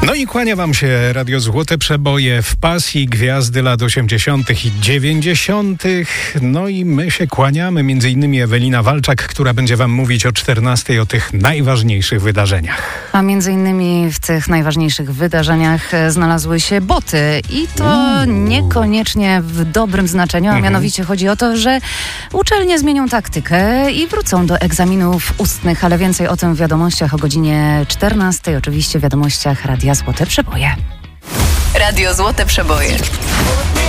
No i kłania wam się Radio Złote Przeboje w pasji gwiazdy lat 80. i 90. No i my się kłaniamy, między innymi Ewelina Walczak, która będzie wam mówić o 14 o tych najważniejszych wydarzeniach. A między innymi w tych najważniejszych wydarzeniach znalazły się boty i to niekoniecznie w dobrym znaczeniu, a mianowicie chodzi o to, że uczelnie zmienią taktykę i wrócą do egzaminów ustnych, ale więcej o tym w wiadomościach o godzinie 14, oczywiście w wiadomościach Radia Złote Przeboje. Radio Złote Przeboje.